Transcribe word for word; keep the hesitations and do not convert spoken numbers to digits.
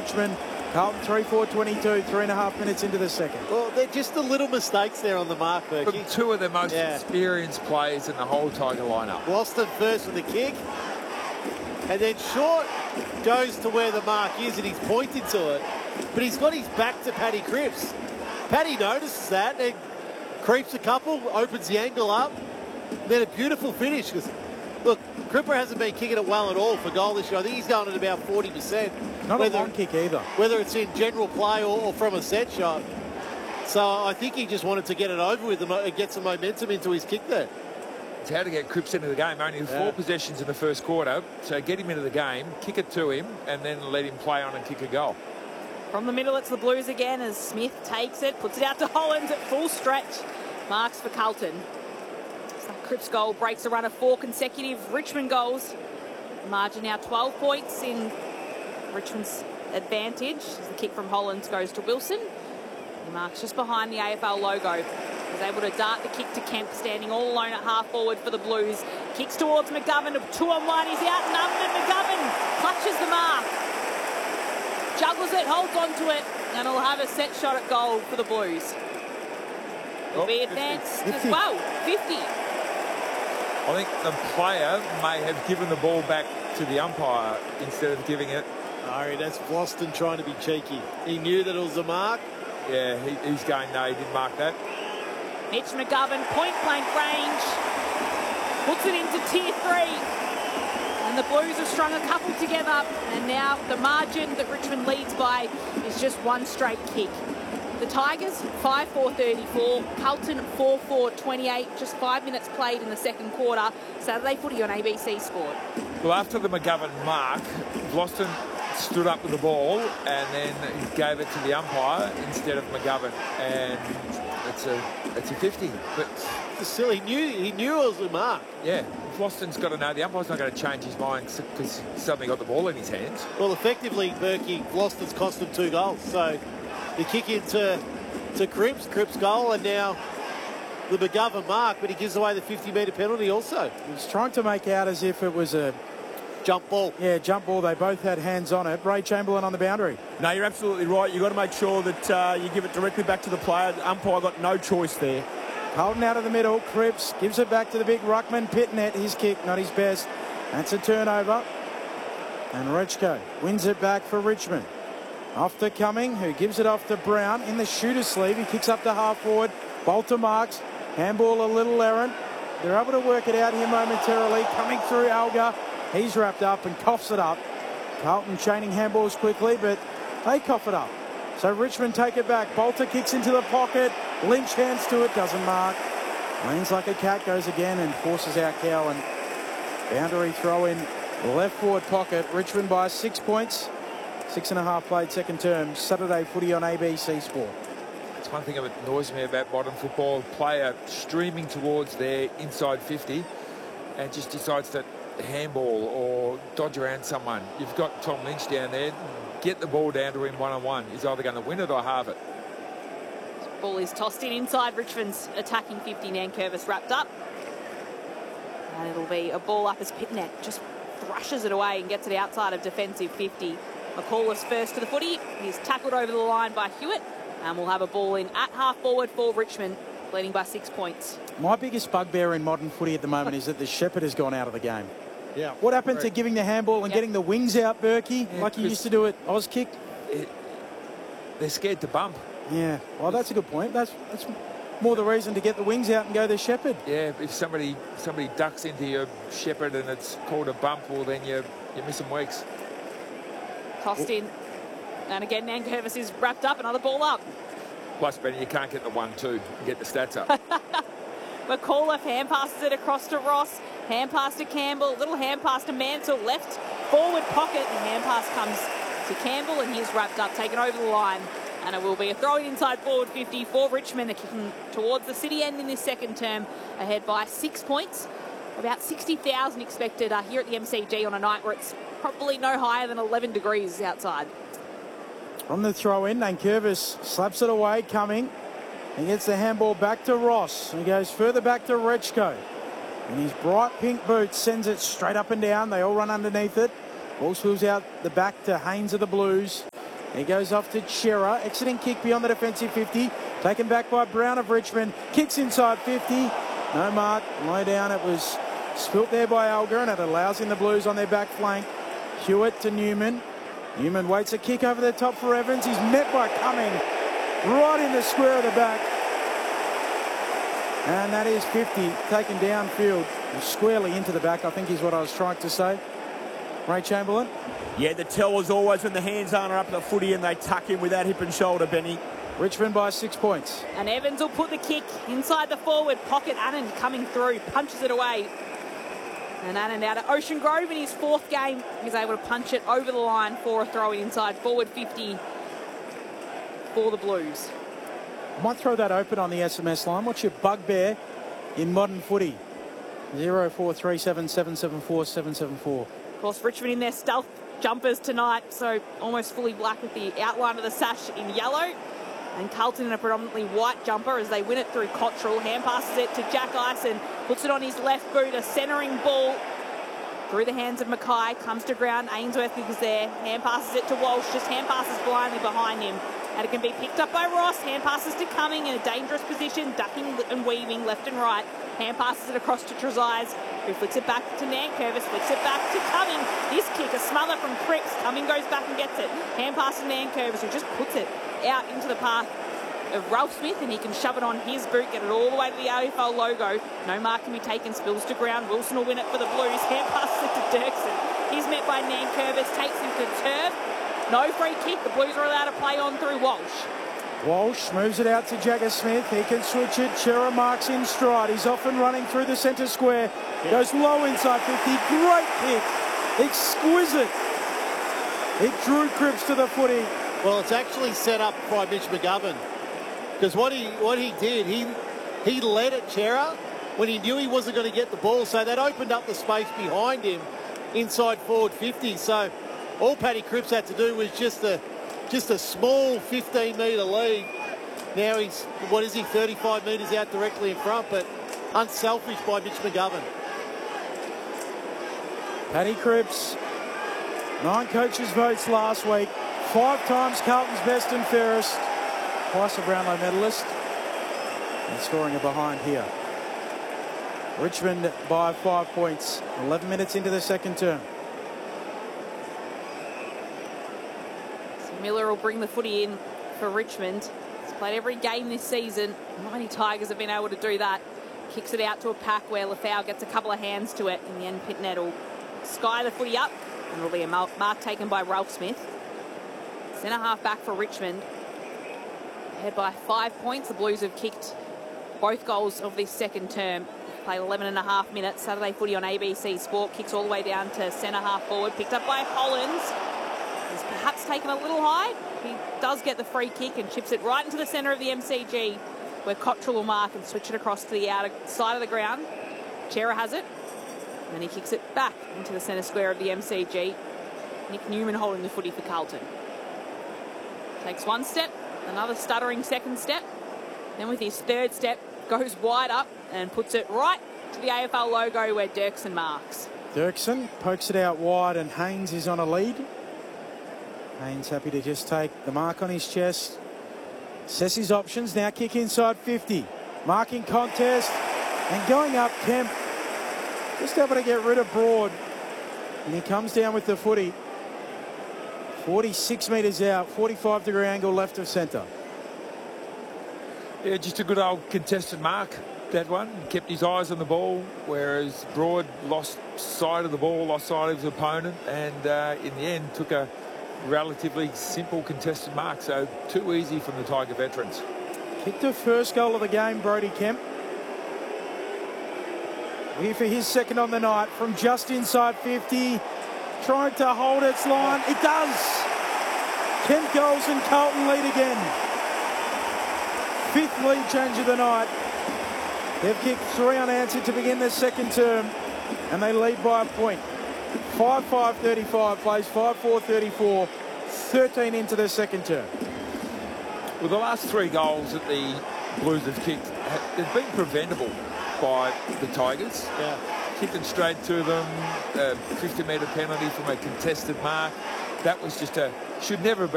Richmond. Carlton three four twenty-two, three and a half minutes into the second. Well, they're just the little mistakes there on the mark, Berkey. From two of the most Yeah. experienced players in the whole Tiger lineup. Boston first with the kick. And then Short goes to where the mark is and he's pointed to it. But he's got his back to Paddy Cripps. Paddy notices that and creeps a couple, opens the angle up. Then a beautiful finish. Because look, Cripper hasn't been kicking it well at all for goal this year. I think he's going at about forty percent. Not whether, a long kick either. Whether it's in general play or, or from a set shot. So I think he just wanted to get it over with and get some momentum into his kick there. It's how to get Cripps into the game. Only four Yeah. possessions in the first quarter. So get him into the game, kick it to him, and then let him play on and kick a goal. From the middle, it's the Blues again as Smith takes it, puts it out to Hollands at full stretch. Marks for Carlton. So Cripps' goal breaks a run of four consecutive Richmond goals. The margin now twelve points in Richmond's advantage as the kick from Hollands goes to Wilson. He marks just behind the A F L logo. Was able to dart the kick to Kemp, standing all alone at half forward for the Blues. Kicks towards McGovern, two on one, he's outnumbered. McGovern clutches the mark. Juggles it, holds onto it, and he'll have a set shot at goal for the Blues. It'll Oh, be advanced as fifty. well, fifty. I think the player may have given the ball back to the umpire instead of giving it. Ari, that's Boston trying to be cheeky. He knew that it was a mark. Yeah, he, he's going, no, he didn't mark that. Mitch McGovern, point blank range, puts it into tier three. And the Blues have strung a couple together. And now the margin that Richmond leads by is just one straight kick. The Tigers, five four thirty-four. Carlton, four four twenty-eight. Just five minutes played in the second quarter. Saturday footy on A B C Sport. Well, after the McGovern mark, Boston stood up with the ball and then he gave it to the umpire instead of McGovern. And it's a it's a fifty. But Still, he knew, he knew it was a mark. yeah, Boston's got to know the umpire's not going to change his mind because he's suddenly got the ball in his hands. Well, effectively, Berkey, Gloucester's cost him two goals. So the kick into to Cripps, Cripps goal, and now the McGovern mark, but he gives away the fifty metre penalty also. He was trying to make out as if it was a Jump ball. yeah jump ball. They both had hands on it. Ray Chamberlain on the boundary. No, you're absolutely right. You've got to make sure that uh, you give it directly back to the player. The umpire got no choice there. Carlton out of the middle. Cripps gives it back to the big ruckman. Pitnet, his kick, not his best. That's a turnover. And Rechko wins it back for Richmond. Off to Cumming, who gives it off to Brown in the shooter's sleeve. He kicks up to half forward. Bolter marks. Handball a little errant. They're able to work it out here momentarily. Coming through Alga. He's wrapped up and coughs it up. Carlton chaining handballs quickly, but they cough it up. So Richmond take it back. Bolter kicks into the pocket. Lynch hands to it, doesn't mark. Lands like a cat, goes again and forces out Cowan. Boundary throw in left forward pocket. Richmond by six points. Six and a half played second term. Saturday footy on A B C Sport. It's one thing that annoys me about modern football. Player streaming towards their inside fifty and just decides to handball or dodge around someone. You've got Tom Lynch down there. Get the ball down to him one-on-one. He's either going to win it or halve it. Ball is tossed in inside Richmond's attacking fifty. Nankervis wrapped up. And it'll be a ball up as Pitnet just thrushes it away and gets it outside of defensive fifty. McCallus first to the footy. He's tackled over the line by Hewitt. And we'll have a ball in at half forward for Richmond, leading by six points. My biggest bugbear in modern footy at the moment is that the shepherd has gone out of the game. Yeah. What happened to Correct. giving the handball and Yep. getting the wings out, Berkey, Yeah, like you 'cause- used to do at Auskick? It, they're scared to bump. Yeah, well, that's a good point. That's that's more the reason to get the wings out and go the shepherd. Yeah, if somebody somebody ducks into your shepherd and it's called a bump, well then you're, you're missing weeks. Tossed in. And again, Nankervis is wrapped up. Another ball up. Plus, Benny, you can't get the one two and get the stats up. McAuliffe hand passes it across to Ross. Hand pass to Campbell. Little hand pass to Mansell. Left forward pocket. The hand pass comes to Campbell and he's wrapped up, taken over the line. And it will be a throw inside forward fifty for Richmond. They're kicking towards the city end in this second term, ahead by six points. About sixty thousand expected uh, here at the M C G on a night where it's probably no higher than eleven degrees outside. On the throw in, Nankervis slaps it away, coming. He gets the handball back to Ross. He goes further back to Rechko. And his bright pink boots sends it straight up and down. They all run underneath it. Ball swills out the back to Haynes of the Blues. He goes off to Chera. Exiting kick beyond the defensive fifty. Taken back by Brown of Richmond. Kicks inside fifty. No mark. Low down. It was spilt there by Alger, and it allows in the Blues on their back flank. Hewitt to Newman. Newman waits a kick over the top for Evans. He's met by Cumming right in the square of the back. And that is fifty, taken downfield squarely into the back, I think is what I was trying to say. Ray Chamberlain. Yeah, the tell was always when the hands aren't up the footy and they tuck in with that hip and shoulder, Benny. Richmond by six points. And Evans will put the kick inside the forward pocket. Annan coming through, punches it away. And Annan out at Ocean Grove in his fourth game. He's able to punch it over the line for a throw inside forward fifty for the Blues. I might throw that open on the S M S line. What's your bugbear in modern footy? zero four three seven seven seven four seven seven four. Of course, Richmond in their stealth jumpers tonight, so almost fully black with the outline of the sash in yellow. And Carlton in a predominantly white jumper as they win it through Cottrell. Hand passes it to Jack Ison, puts it on his left boot, a centering ball through the hands of Mackay, comes to ground. Ainsworth is there, hand passes it to Walsh, just hand passes blindly behind him. And it can be picked up by Ross, hand passes to Cumming in a dangerous position, ducking and weaving left and right. Hand passes it across to Trezise, who flicks it back to Nankervis, flicks it back to Cumming. This kick, a smother from Cripps. Cumming goes back and gets it. Hand passes to Nankervis, who just puts it out into the path of Ralph Smith, and he can shove it on his boot, get it all the way to the A F L logo. No mark can be taken, spills to ground. Wilson will win it for the Blues. Hand passes it to Dirksen. He's met by Nankervis, takes him to the turf. No free kick. The Blues are allowed to play on through Walsh. Walsh moves it out to Jagger Smith. He can switch it. Chera marks in stride. He's off and running through the centre square. Yeah. Goes low inside fifty. Great kick. Exquisite. It drew Cripps to the footy. Well, it's actually set up by Mitch McGovern. Because what he what he did, he he led at Chera when he knew he wasn't going to get the ball. So that opened up the space behind him inside forward fifty. So all Paddy Cripps had to do was just a just a small fifteen metre lead. Now he's, what is he, thirty-five metres out directly in front, but unselfish by Mitch McGovern. Paddy Cripps, nine coaches' votes last week. Five times Carlton's best and fairest. Twice a Brownlow medalist. And scoring a behind here. Richmond by five points. eleven minutes into the second term. So Miller will bring the footy in for Richmond. He's played every game this season. Mighty Tigers have been able to do that. Kicks it out to a pack where Lafau gets a couple of hands to it. In the end, Pitnet will sky the footy up. And it'll be a mark taken by Ralph Smith. Centre half back for Richmond. Ahead by five points. The Blues have kicked both goals of this second term. Played eleven and a half minutes. Saturday footy on A B C Sport. Kicks all the way down to centre half forward. Picked up by Hollins. He's perhaps taken a little high. He does get the free kick and chips it right into the centre of the M C G, where Cottrell will mark and switch it across to the outer side of the ground. Chera has it. And then he kicks it back into the centre square of the M C G. Nick Newman holding the footy for Carlton. Takes one step, another stuttering second step. Then with his third step, goes wide up and puts it right to the A F L logo where Dirksen marks. Dirksen pokes it out wide and Haynes is on a lead. Haynes happy to just take the mark on his chest. Assess his options. Now kick inside fifty. Marking contest and going up Kemp. Just able to get rid of Broad. And he comes down with the footy. forty-six metres out, forty-five degree angle left of centre. Yeah, just a good old contested mark, that one. Kept his eyes on the ball, whereas Broad lost sight of the ball, lost sight of his opponent, and uh, in the end took a relatively simple contested mark. So too easy from the Tiger veterans. Kicked the first goal of the game, Brody Kemp. Here for his second on the night from just inside fifty. Trying to hold its line. It does. Kemp goals and Carlton lead again. Fifth lead change of the night. They've kicked three unanswered to begin the second term, and they lead by a point. five five thirty-five plays five four thirty-four, thirteen into the second term. Well, the last three goals that the Blues have kicked, they've been preventable by the Tigers. Yeah. Kicked it straight to them, a fifty metre penalty from a contested mark. That was just a, should never have been